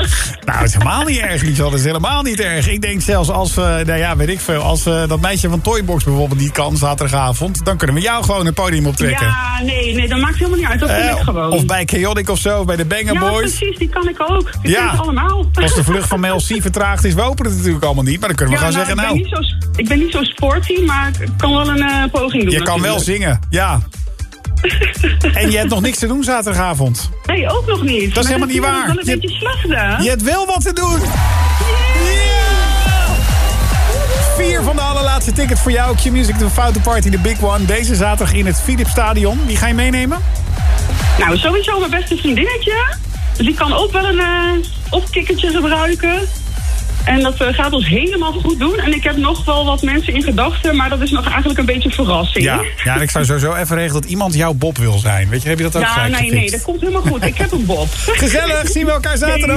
Nou, het is helemaal niet erg, Liesel. Het is helemaal niet erg. Ik denk zelfs als weet ik veel, als dat meisje van Toybox bijvoorbeeld niet kan zaterdagavond, dan kunnen we jou gewoon het podium optrekken. Ja, nee, dat maakt helemaal niet uit. Dat vind ik gewoon. Of bij Chaotic of zo, bij de Banger Boys. Ja, precies, die kan ik ook. Ik ken het allemaal. Als de vlucht van Mel C vertraagd is, we hopen het natuurlijk allemaal niet. Maar dan kunnen we gewoon zeggen, ik ben niet zo sporty, maar ik kan wel een poging doen. Je kan wel zingen, ja. En je hebt nog niks te doen zaterdagavond. Nee, ook nog niet. Dat is helemaal niet waar. Wel een beetje slecht, hè? Je hebt wel wat te doen. Yeah! 4 van de allerlaatste tickets voor jou. Q-Music, de Foute Party, de Big One. Deze zaterdag in het Philipsstadion. Wie ga je meenemen? Nou, sowieso mijn beste vriendinnetje. Dus die kan ook wel een opkikkertje gebruiken. En dat gaat ons helemaal goed doen. En ik heb nog wel wat mensen in gedachten, maar dat is nog eigenlijk een beetje een verrassing. Ja, en ik zou sowieso even regelen dat iemand jouw Bob wil zijn. Weet je, heb je dat ook gelijk gefixt? Nee, dat komt helemaal goed. Ik heb een Bob. Gezellig, zien we elkaar zaterdag.